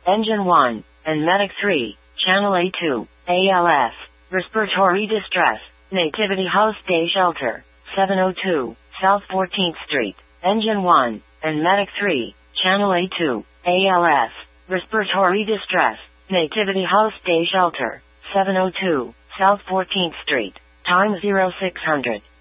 Engine 1, and Medic 3, Channel A2, ALS, respiratory distress, Nativity House Day Shelter, 702, South 14th Street, Engine 1, and Medic 3, Channel A2, ALS, respiratory distress, Nativity House Day Shelter, 702, South 14th Street, time 0600.